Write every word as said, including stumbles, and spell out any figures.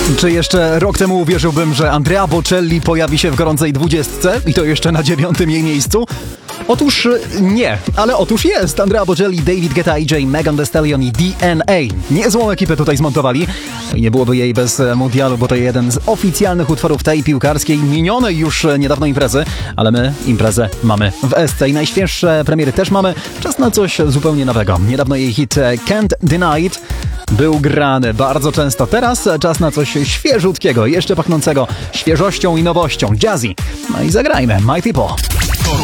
Czy jeszcze rok temu uwierzyłbym, że Andrea Bocelli pojawi się w gorącej dwudziestce i to jeszcze na dziewiątym jej miejscu? Otóż nie, ale otóż jest. Andrea Bocelli, David Guetta, A J, Megan Thee Stallion i D N A. Niezłą ekipę tutaj zmontowali. I nie byłoby jej bez mundialu, bo to jeden z oficjalnych utworów tej piłkarskiej, minionej już niedawno imprezy. Ale my imprezę mamy w Esce i najświeższe premiery też mamy. Czas na coś zupełnie nowego. Niedawno jej hit Can't Deny It był grany bardzo często. Teraz czas na coś świeżutkiego, jeszcze pachnącego świeżością i nowością. Jazzy. No i zagrajmy My People.